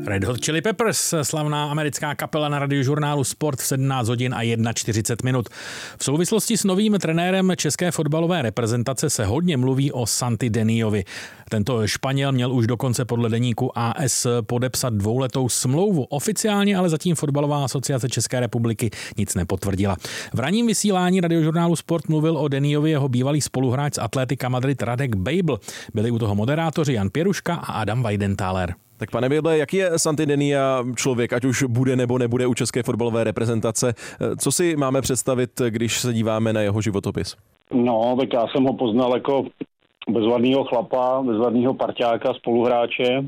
Red Hot Chili Peppers, slavná americká kapela na radiožurnálu Sport v 17 hodin a 41 minut. V souvislosti s novým trenérem české fotbalové reprezentace se hodně mluví o Santi Deniovi. Tento Španěl měl už dokonce podle deníku AS podepsat 2letou smlouvu. Oficiálně ale zatím Fotbalová asociace České republiky nic nepotvrdila. V ranním vysílání radiožurnálu Sport mluvil o Deniovi jeho bývalý spoluhráč z Atletika Madrid Radek Bejbl. Byli u toho moderátoři Jan Pěruška a Adam Weidenthaler. Tak pane Bejble, jaký je Santi Denia člověk, ať už bude nebo nebude u české fotbalové reprezentace? Co si máme představit, když se díváme na jeho životopis? No, tak já jsem ho poznal jako bezvadného chlapa, bezvadného parťáka, spoluhráče,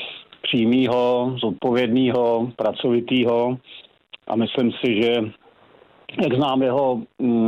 přímýho, zodpovědného, pracovitýho a myslím si, že jak znám jeho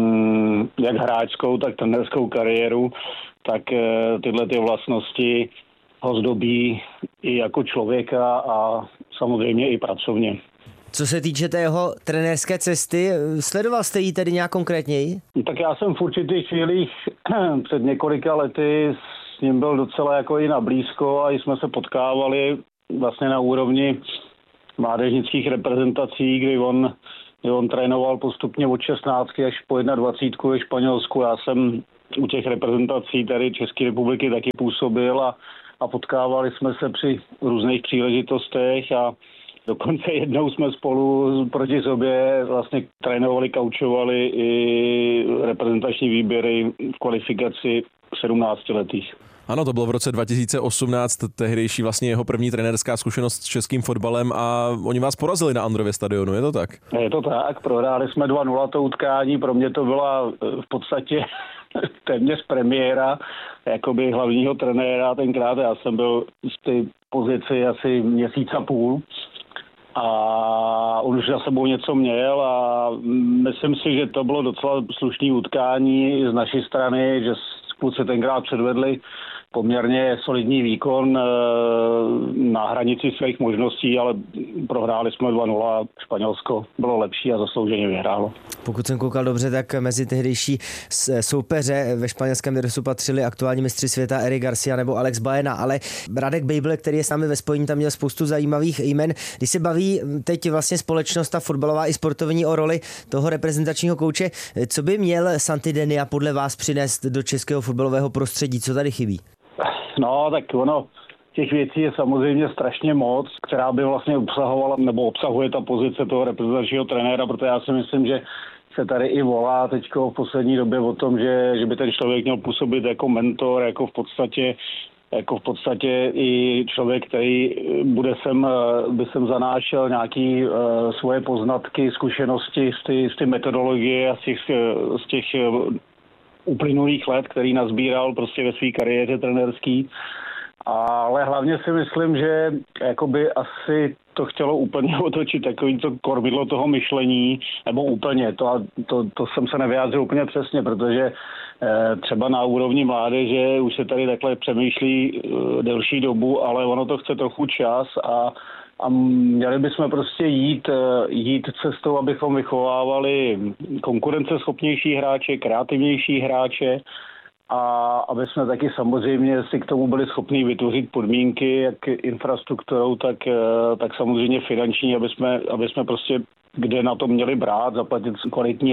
jak hráčskou, tak trenérskou kariéru, tak tyhle ty vlastnosti ho zdobí i jako člověka a samozřejmě i pracovně. Co se týče té jeho trenérské cesty, sledoval jste ji tedy nějak konkrétněji? Tak já jsem v určitých chvílích před několika lety s ním byl docela jako i na blízko a jsme se potkávali vlastně na úrovni mládežnických reprezentací, kdy on trénoval postupně od 16 až po 21 ve Španělsku. Já jsem u těch reprezentací tady České republiky taky působil a potkávali jsme se při různých příležitostech a dokonce jednou jsme spolu proti sobě vlastně trénovali, kaučovali i reprezentační výběry v kvalifikaci 17letých. Ano, to bylo v roce 2018, tehdejší vlastně jeho první trenérská zkušenost s českým fotbalem a oni vás porazili na Andrově stadionu, je to tak? Je to tak, prohráli jsme 2-0 to utkání, pro mě to byla v podstatě téměř premiéra, jakoby hlavního trenéra tenkrát, já jsem byl v té pozici asi měsíc a půl a on už za sebou něco měl a myslím si, že to bylo docela slušné utkání z naší strany, že kluci tenkrát předvedli poměrně solidní výkon na hranici svých možností, ale prohráli jsme 2-0 a Španělsko bylo lepší a zaslouženě vyhrálo. Pokud jsem koukal dobře, tak mezi tehdejší soupeře ve španělském dresu patřili aktuální mistři světa Eric Garcia nebo Alex Baena, ale Radek Bejble, který je s námi ve spojení, tam měl spoustu zajímavých jmen. Když se baví teď vlastně společnost a fotbalová i sportovní o roli toho reprezentačního kouče, co by měl Santi Denia podle vás přinést do českého fotbalového prostředí? Co tady chybí? No, tak těch věcí je samozřejmě strašně moc, která by vlastně obsahovala, nebo obsahuje ta pozice toho reprezentačního trenéra, protože já si myslím, že se tady i volá teďko v poslední době o tom, že by ten člověk měl působit jako mentor, jako v podstatě i člověk, který by sem zanášel nějaký svoje poznatky, zkušenosti z té metodologie a z těch uplynulých let, který nazbíral prostě ve své kariéře trenérský. Ale hlavně si myslím, že jakoby asi to chtělo úplně otočit takový to kormidlo toho myšlení, nebo úplně, to jsem se nevyjádřil úplně přesně, protože třeba na úrovni mládeže už se tady takhle přemýšlí delší dobu, ale ono to chce trochu čas a měli bychom prostě jít cestou, abychom vychovávali konkurenceschopnější hráče, kreativnější hráče a aby jsme taky samozřejmě si k tomu byli schopni vytvořit podmínky, jak infrastrukturou, tak samozřejmě finanční, aby jsme prostě kde na to měli brát, zaplatit kvalitní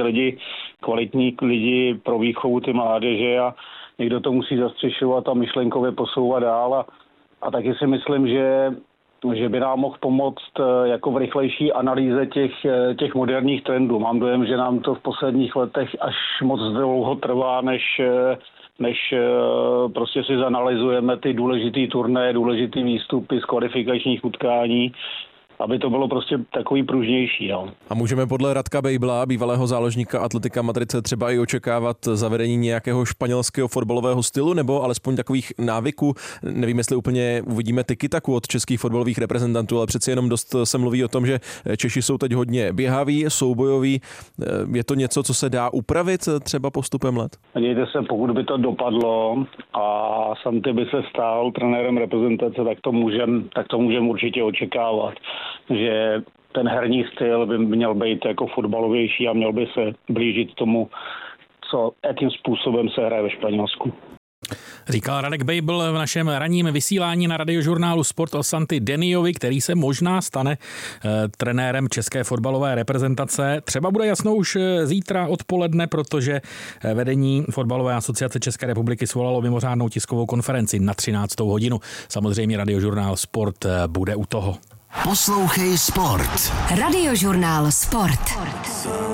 lidi pro výchovu ty mládeže a někdo to musí zastřešovat a myšlenkově posouvat dál a taky si myslím, že by nám mohl pomoct jako v rychlejší analýze těch moderních trendů. Mám dojem, že nám to v posledních letech až moc dlouho trvá, než prostě si zanalyzujeme ty důležitý turné, důležitý výstupy z kvalifikačních utkání, aby to bylo prostě takový pružnější. Jo. A můžeme podle Radka Bejbla, bývalého záložníka Atletika Madrid, třeba i očekávat zavedení nějakého španělského fotbalového stylu nebo alespoň takových návyků? Nevím, jestli úplně uvidíme tiki-taku od českých fotbalových reprezentantů, ale přeci jenom dost se mluví o tom, že Češi jsou teď hodně běhaví, soubojoví. Je to něco, co se dá upravit třeba postupem let? Dějte se, pokud by to dopadlo a Santi by se stal trenérem reprezentace, tak to můžem určitě očekávat, že ten herní styl by měl být jako fotbalovější a měl by se blížit tomu, jakým způsobem se hraje ve Španělsku. Říkal Radek Bejbl v našem ranním vysílání na Radiožurnálu Sport o Santi Deniovi, který se možná stane trenérem české fotbalové reprezentace. Třeba bude jasno už zítra odpoledne, protože vedení Fotbalové asociace České republiky svolalo mimořádnou tiskovou konferenci na 13. hodinu. Samozřejmě Radiožurnál Sport bude u toho. Poslouchej Sport. Radiožurnál Sport.